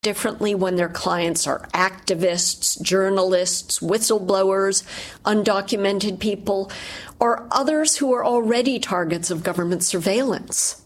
differently when their clients are activists, journalists, whistleblowers, undocumented people, or others who are already targets of government surveillance?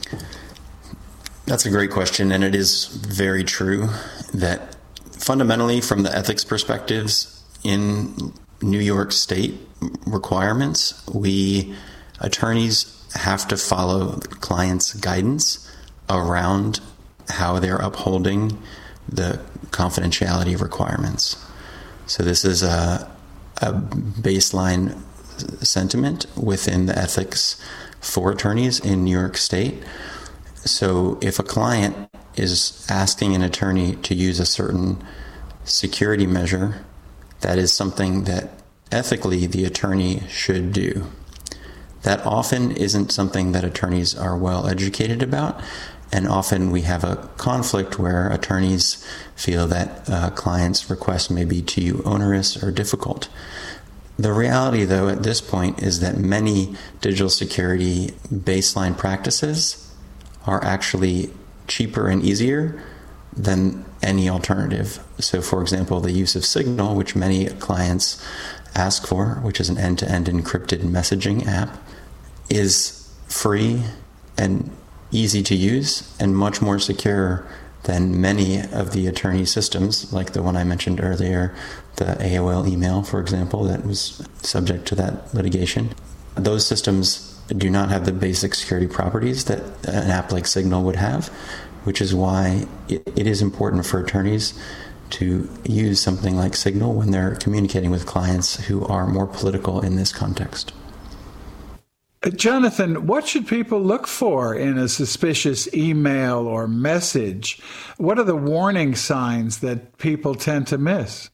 That's a great question, and it is very true that fundamentally, from the ethics perspectives in New York State requirements, attorneys have to follow the client's guidance around how they're upholding the confidentiality requirements. So this is a baseline sentiment within the ethics for attorneys in New York State. So if a client is asking an attorney to use a certain security measure, that is something that ethically the attorney should do. That often isn't something that attorneys are well educated about, and often we have a conflict where attorneys feel that clients' requests may be too onerous or difficult. The reality, though, at this point is that many digital security baseline practices are actually cheaper and easier than any alternative. So, for example, the use of Signal, which many clients ask for, which is an end-to-end encrypted messaging app, is free and easy to use and much more secure than many of the attorney systems, like the one I mentioned earlier, the AOL email, for example, that was subject to that litigation. Those systems do not have the basic security properties that an app like Signal would have, which is why it is important for attorneys to use something like Signal when they're communicating with clients who are more political in this context. Jonathan, what should people look for in a suspicious email or message? What are the warning signs that people tend to miss?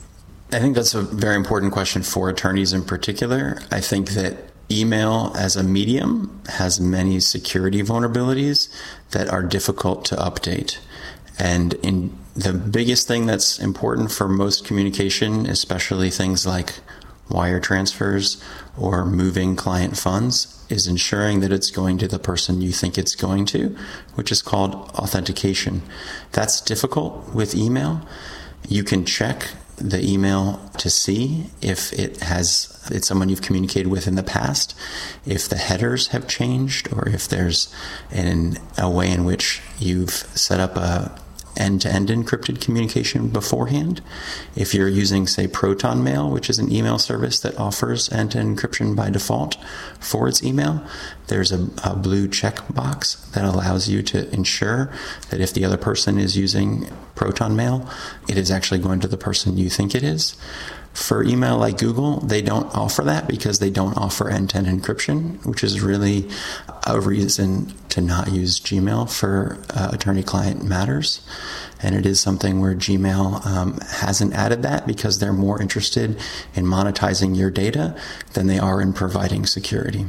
I think that's a very important question for attorneys in particular. I think that email as a medium has many security vulnerabilities that are difficult to update. And the biggest thing that's important for most communication, especially things like wire transfers or moving client funds, is ensuring that it's going to the person you think it's going to, which is called authentication. That's difficult with email. You can check the email to see if it's someone you've communicated with in the past, if the headers have changed, or if there's a way in which you've set up a end-to-end encrypted communication beforehand. If you're using, say, Proton Mail, which is an email service that offers end-to-end encryption by default for its email, there's a blue check box that allows you to ensure that if the other person is using Proton Mail, it is actually going to the person you think it is. For email like Google, they don't offer that because they don't offer end-to-end encryption, which is really a reason to not use Gmail for attorney-client matters. And it is something where Gmail hasn't added that because they're more interested in monetizing your data than they are in providing security.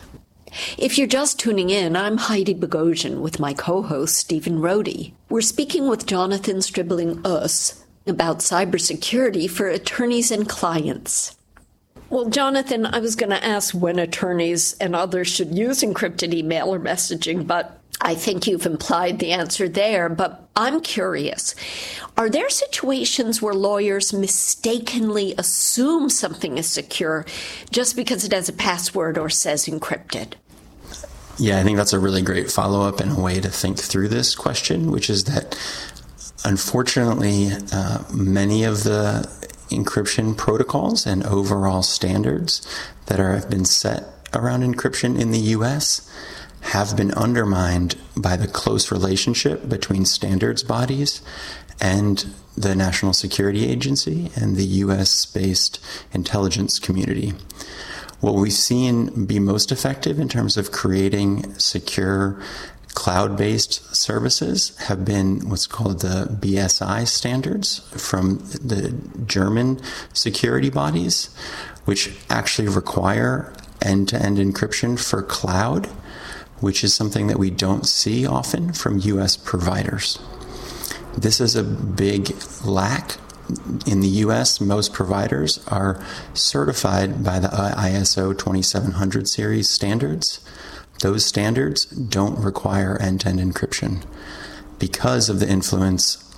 If you're just tuning in, I'm Heidi Bogosian with my co-host Stephen Rohde. We're speaking with Jonathan Stribling-Oss about cybersecurity for attorneys and clients. Well, Jonathan, I was going to ask when attorneys and others should use encrypted email or messaging, but I think you've implied the answer there. But I'm curious, are there situations where lawyers mistakenly assume something is secure just because it has a password or says encrypted? Yeah, I think that's a really great follow-up and a way to think through this question, which is that unfortunately, many of the encryption protocols and overall standards that have been set around encryption in the U.S. have been undermined by the close relationship between standards bodies and the National Security Agency and the U.S.-based intelligence community. What we've seen be most effective in terms of creating secure cloud-based services have been what's called the BSI standards from the German security bodies, which actually require end-to-end encryption for cloud, which is something that we don't see often from U.S. providers. This is a big lack. In the U.S., most providers are certified by the ISO 2700 series standards. Those standards don't require end-to-end encryption. because of the influence